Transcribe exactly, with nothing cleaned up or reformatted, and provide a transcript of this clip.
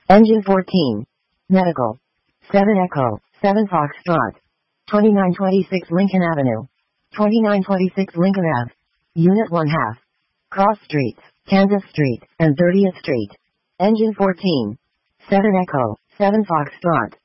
Engine fourteen. Medical. seven Echo, seven Foxtrot. twenty-nine twenty-six Lincoln Avenue. twenty-nine twenty-six Lincoln Ave. Unit one half. Cross Streets, Kansas Street, and thirtieth Street. Engine fourteen. seven Echo, seven Foxtrot.